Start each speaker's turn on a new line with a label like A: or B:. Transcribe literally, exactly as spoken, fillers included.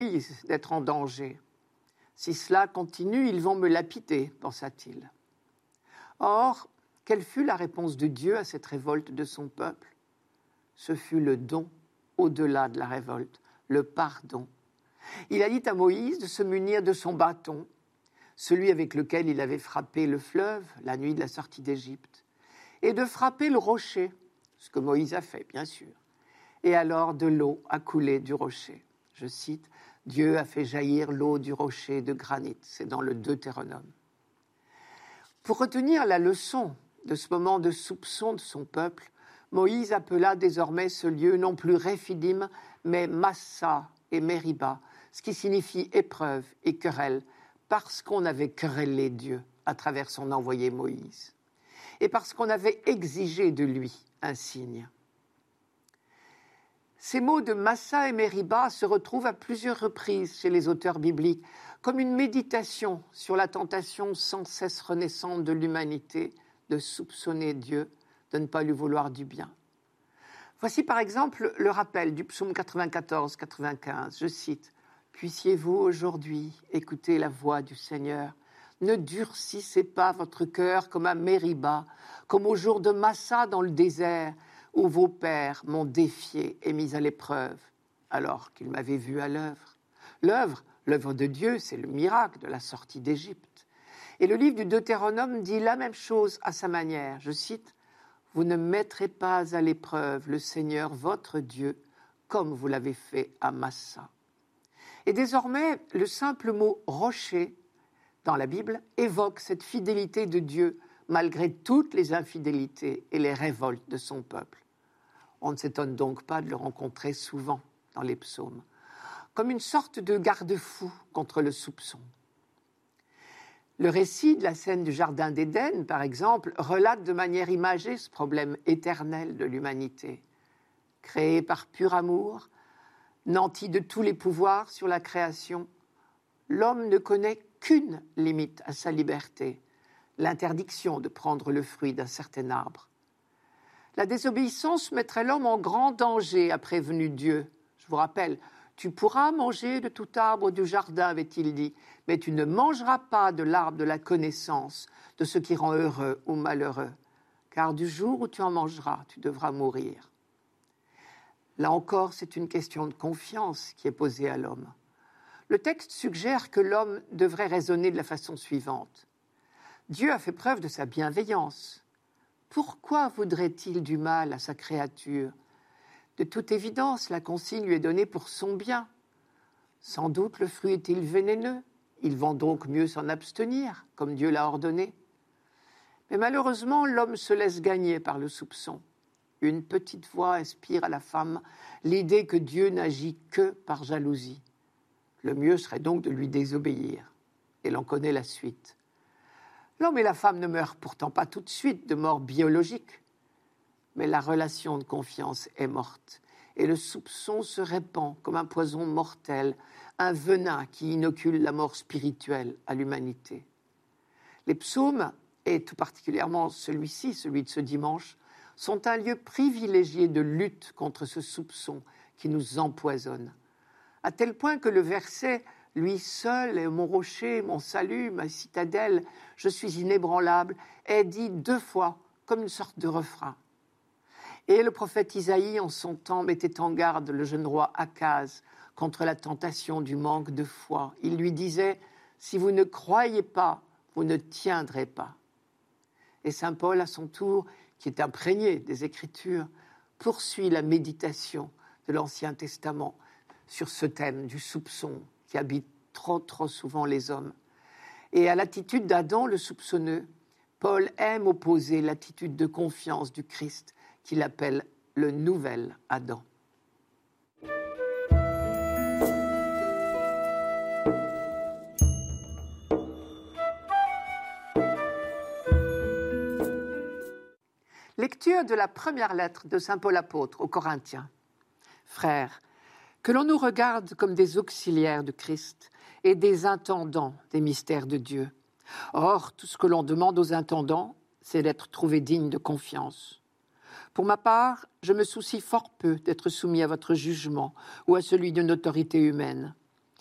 A: d'être en danger. Si cela continue, ils vont me lapider, pensa-t-il. Or, quelle fut la réponse de Dieu à cette révolte de son peuple ? Ce fut le don, au-delà de la révolte, le pardon. Il a dit à Moïse de se munir de son bâton, celui avec lequel il avait frappé le fleuve la nuit de la sortie d'Égypte, et de frapper le rocher, ce que Moïse a fait, bien sûr. Et alors de l'eau a coulé du rocher. Je cite, « Dieu a fait jaillir l'eau du rocher de granit », c'est dans le Deutéronome. Pour retenir la leçon de ce moment de soupçon de son peuple, Moïse appela désormais ce lieu non plus Réphidim, mais Massa et Mériba, ce qui signifie épreuve et querelle, parce qu'on avait querellé Dieu à travers son envoyé Moïse, et parce qu'on avait exigé de lui un signe. Ces mots de Massa et Mériba se retrouvent à plusieurs reprises chez les auteurs bibliques, comme une méditation sur la tentation sans cesse renaissante de l'humanité de soupçonner Dieu, de ne pas lui vouloir du bien. Voici par exemple le rappel du psaume quatre-vingt-quatorze quatre-vingt-quinze, je cite, « Puissiez-vous aujourd'hui écouter la voix du Seigneur, ne durcissez pas votre cœur comme à Mériba, comme au jour de Massa dans le désert, où vos pères m'ont défié et mis à l'épreuve, alors qu'ils m'avaient vu à l'œuvre. » L'œuvre, l'œuvre de Dieu, c'est le miracle de la sortie d'Égypte. Et le livre du Deutéronome dit la même chose à sa manière. Je cite, « Vous ne mettrez pas à l'épreuve le Seigneur votre Dieu, comme vous l'avez fait à Massa. » Et désormais, le simple mot « rocher » dans la Bible évoque cette fidélité de Dieu malgré toutes les infidélités et les révoltes de son peuple. On ne s'étonne donc pas de le rencontrer souvent dans les psaumes, comme une sorte de garde-fou contre le soupçon. Le récit de la scène du Jardin d'Éden, par exemple, relate de manière imagée ce problème éternel de l'humanité. Créé par pur amour, nanti de tous les pouvoirs sur la création, l'homme ne connaît qu'une limite à sa liberté, l'interdiction de prendre le fruit d'un certain arbre. La désobéissance mettrait l'homme en grand danger, a prévenu Dieu. Je vous rappelle, tu pourras manger de tout arbre du jardin, avait-il dit, mais tu ne mangeras pas de l'arbre de la connaissance, de ce qui rend heureux ou malheureux, car du jour où tu en mangeras, tu devras mourir. Là encore, c'est une question de confiance qui est posée à l'homme. Le texte suggère que l'homme devrait raisonner de la façon suivante. Dieu a fait preuve de sa bienveillance. Pourquoi voudrait-il du mal à sa créature ? De toute évidence, la consigne lui est donnée pour son bien. Sans doute le fruit est-il vénéneux. Il vont donc mieux s'en abstenir, comme Dieu l'a ordonné. Mais malheureusement, l'homme se laisse gagner par le soupçon. Une petite voix inspire à la femme l'idée que Dieu n'agit que par jalousie. Le mieux serait donc de lui désobéir. Et l'on connaît la suite. L'homme et la femme ne meurent pourtant pas tout de suite de mort biologique, mais la relation de confiance est morte et le soupçon se répand comme un poison mortel, un venin qui inocule la mort spirituelle à l'humanité. Les psaumes, et tout particulièrement celui-ci, celui de ce dimanche, sont un lieu privilégié de lutte contre ce soupçon qui nous empoisonne, à tel point que le verset « Lui seul est mon rocher, mon salut, ma citadelle, je suis inébranlable » est dit deux fois comme une sorte de refrain. Et le prophète Isaïe, en son temps, mettait en garde le jeune roi Akaz contre la tentation du manque de foi. Il lui disait « Si vous ne croyez pas, vous ne tiendrez pas ». Et saint Paul, à son tour, qui est imprégné des Écritures, poursuit la méditation de l'Ancien Testament sur ce thème du soupçon qui habite trop, trop souvent les hommes. Et à l'attitude d'Adam, le soupçonneux, Paul aime opposer l'attitude de confiance du Christ qu'il appelle le nouvel Adam. Lecture de la première lettre de saint Paul apôtre aux Corinthiens. Frères, que l'on nous regarde comme des auxiliaires de Christ et des intendants des mystères de Dieu. Or, tout ce que l'on demande aux intendants, c'est d'être trouvés dignes de confiance. Pour ma part, je me soucie fort peu d'être soumis à votre jugement ou à celui d'une autorité humaine.